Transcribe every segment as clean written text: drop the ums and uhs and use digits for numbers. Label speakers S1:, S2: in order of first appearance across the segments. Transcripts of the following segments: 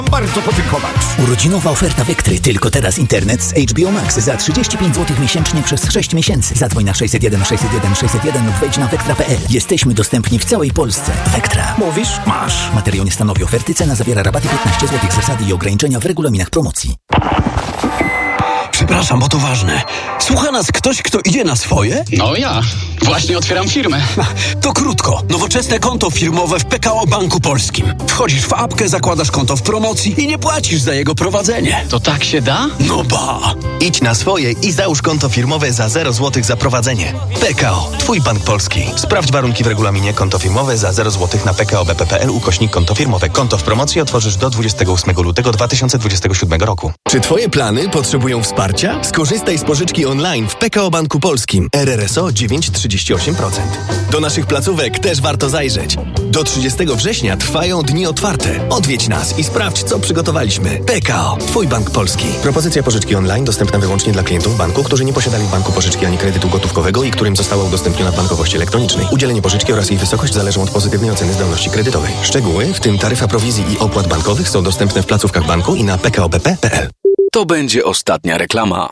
S1: Bardzo podziękować.
S2: Urodzinowa oferta Vectry. Tylko teraz internet z HBO Max za 35 zł miesięcznie przez 6 miesięcy. Zadzwoń na 601 601 601 lub wejdź na vectra.pl. Jesteśmy dostępni w całej Polsce. Vectra.
S1: Mówisz? Masz.
S2: Materiał nie stanowi oferty. Cena zawiera rabaty 15 zł. Zasady i ograniczenia w regulaminach promocji.
S3: Przepraszam, bo to ważne. Słucha nas ktoś, kto idzie na swoje?
S4: No ja. Właśnie otwieram firmę.
S3: To krótko. Nowoczesne konto firmowe w PKO Banku Polskim. Wchodzisz w apkę, zakładasz konto w promocji i nie płacisz za jego prowadzenie.
S4: To tak się da?
S3: No ba!
S5: Idź na swoje i załóż konto firmowe za 0 zł za prowadzenie. PKO. Twój bank polski. Sprawdź warunki w regulaminie. Konto firmowe za 0 zł na pkobp.pl/konto firmowe. Konto w promocji otworzysz do 28 lutego 2027 roku.
S6: Czy twoje plany potrzebują wsparcia? Skorzystaj z pożyczki online w PKO Banku Polskim. RRSO 9,38%. Do naszych placówek też warto zajrzeć. Do 30 września trwają dni otwarte. Odwiedź nas i sprawdź, co przygotowaliśmy. PKO. Twój bank polski.
S7: Propozycja pożyczki online dostępna wyłącznie dla klientów banku, którzy nie posiadali w banku pożyczki ani kredytu gotówkowego i którym została udostępniona w bankowości elektronicznej. Udzielenie pożyczki oraz jej wysokość zależą od pozytywnej oceny zdolności kredytowej. Szczegóły, w tym taryfa prowizji i opłat bankowych, są dostępne w placówkach banku i na pkobp.pl.
S8: To będzie ostatnia reklama.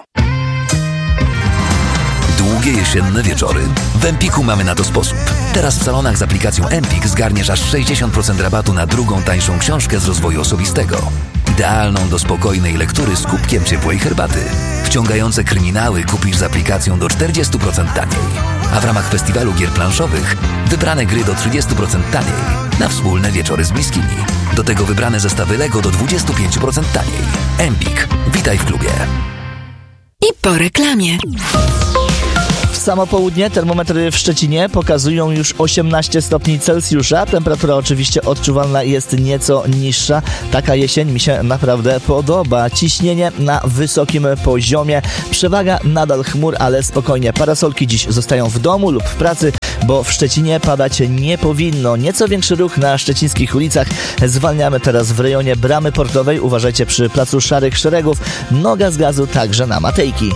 S8: Długie jesienne wieczory. W Empiku mamy na to sposób. Teraz w salonach z aplikacją Empik zgarniesz aż 60% rabatu na drugą, tańszą książkę z rozwoju osobistego. Idealną do spokojnej lektury z kubkiem ciepłej herbaty. Wciągające kryminały kupisz z aplikacją do 40% taniej. A w ramach festiwalu gier planszowych wybrane gry do 30% taniej. Na wspólne wieczory z bliskimi. Do tego wybrane zestawy Lego do 25% taniej. Empik. Witaj w klubie.
S9: I po reklamie.
S10: W samo południe termometry w Szczecinie pokazują już 18 stopni Celsjusza. Temperatura oczywiście odczuwalna jest nieco niższa. Taka jesień mi się naprawdę podoba. Ciśnienie na wysokim poziomie. Przewaga nadal chmur, ale spokojnie. Parasolki dziś zostają w domu lub w pracy, bo w Szczecinie padać nie powinno. Nieco większy ruch na szczecińskich ulicach. Zwalniamy teraz w rejonie Bramy Portowej. Uważajcie przy placu Szarych Szeregów. Noga z gazu także na Matejki.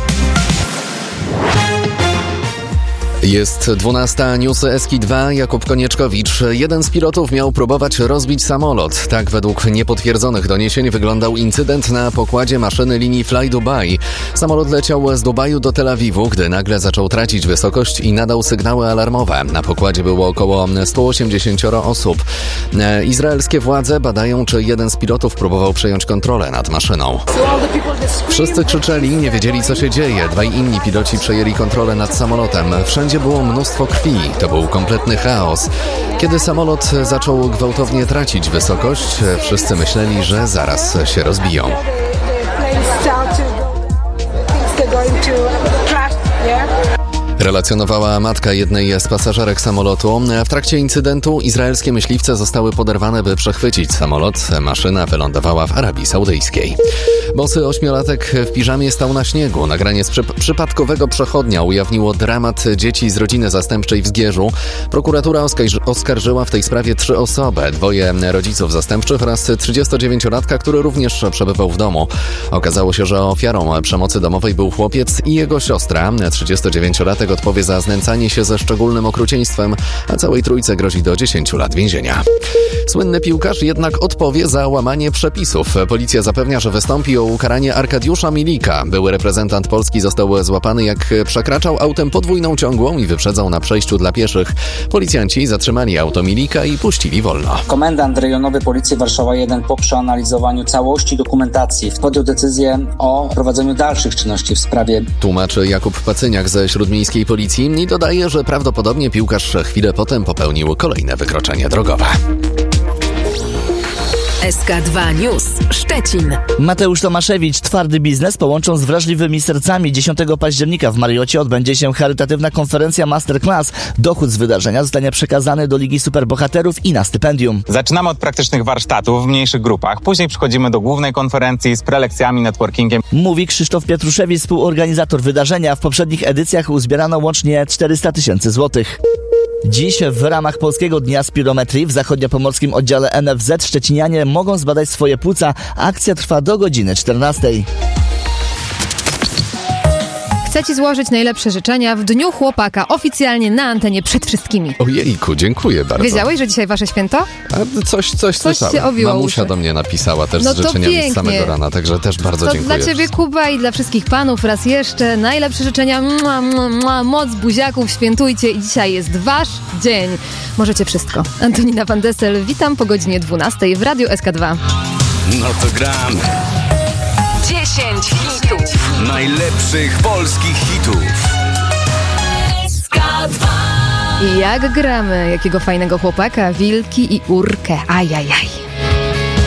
S11: Jest 12, newsy Eski 2, Jakub Konieczkowicz. Jeden z pilotów miał próbować rozbić samolot. Tak według niepotwierdzonych doniesień wyglądał incydent na pokładzie maszyny linii Fly Dubai. Samolot leciał z Dubaju do Tel Awiwu, gdy nagle zaczął tracić wysokość i nadał sygnały alarmowe. Na pokładzie było około 180 osób. Izraelskie władze badają, czy jeden z pilotów próbował przejąć kontrolę nad maszyną. Wszyscy krzyczeli, nie wiedzieli, co się dzieje. Dwaj inni piloci przejęli kontrolę nad samolotem. Wszędzie było mnóstwo krwi. To był kompletny chaos. Kiedy samolot zaczął gwałtownie tracić wysokość, wszyscy myśleli, że zaraz się rozbiją. Relacjonowała matka jednej z pasażerek samolotu. W trakcie incydentu izraelskie myśliwce zostały poderwane, by przechwycić samolot. Maszyna wylądowała w Arabii Saudyjskiej. Bosy 8-latek w piżamie stał na śniegu. Nagranie z przypadkowego przechodnia ujawniło dramat dzieci z rodziny zastępczej w Zgierzu. Prokuratura oskarżyła w tej sprawie 3 osoby. 2 rodziców zastępczych oraz 39-latka, który również przebywał w domu. Okazało się, że ofiarą przemocy domowej był chłopiec i jego siostra. 39-latek odpowie za znęcanie się ze szczególnym okrucieństwem, a całej trójce grozi do 10 lat więzienia. Słynny piłkarz jednak odpowie za łamanie przepisów. Policja zapewnia, że wystąpi o ukaranie Arkadiusza Milika. Były reprezentant Polski został złapany, jak przekraczał autem podwójną ciągłą i wyprzedzał na przejściu dla pieszych. Policjanci zatrzymali auto Milika i puścili wolno.
S12: Komendant rejonowy Policji Warszawa 1 po przeanalizowaniu całości dokumentacji podjął decyzję o prowadzeniu dalszych czynności w sprawie.
S11: Tłumaczy Jakub Pacyniak ze Śródmiejskiej Policji i dodaje, że prawdopodobnie piłkarz chwilę potem popełnił kolejne wykroczenie drogowe.
S9: SK2 News Szczecin.
S10: Mateusz Tomaszewicz, twardy biznes połączą z wrażliwymi sercami. 10 października w Mariocie odbędzie się charytatywna konferencja Masterclass. Dochód z wydarzenia zostanie przekazany do Ligi Superbohaterów i na stypendium.
S13: Zaczynamy od praktycznych warsztatów w mniejszych grupach. Później przechodzimy do głównej konferencji z prelekcjami, networkingiem.
S10: Mówi Krzysztof Pietruszewicz, współorganizator wydarzenia. W poprzednich edycjach uzbierano łącznie 400 000 złotych. Dziś w ramach Polskiego Dnia Spirometrii w zachodniopomorskim oddziale NFZ szczecinianie mogą zbadać swoje płuca. Akcja trwa do godziny 14.
S14: Chcę Ci złożyć najlepsze życzenia w Dniu Chłopaka, oficjalnie na antenie przed wszystkimi.
S11: Ojejku, dziękuję bardzo.
S14: Wiedziałeś, że dzisiaj wasze święto?
S11: A coś słyszałem.
S14: się obiło
S11: Mamusia
S14: uszy.
S11: do mnie napisała też
S14: No
S11: z
S14: to
S11: życzeniami
S14: pięknie.
S11: z samego rana, także też bardzo
S14: To
S11: dziękuję.
S14: dla Ciebie, Kuba, i dla wszystkich panów raz jeszcze najlepsze życzenia. Mua, mua, mua, moc buziaków, świętujcie i dzisiaj jest wasz dzień. Możecie wszystko. Antonina Van Dessel, witam po godzinie 12 w Radiu SK2.
S15: No to gramy.
S9: 10 hitów.
S15: Najlepszych polskich hitów.
S14: I jak gramy? Jakiego fajnego chłopaka, wilki i urkę. Ajajaj.